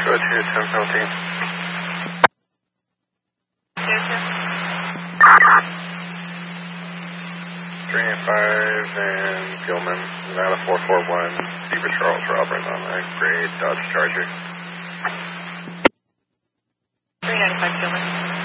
Go to 1017. And Gilman, Nevada 441, Steve Charles Roberts on a gray Dodge Charger. 395 Gilman.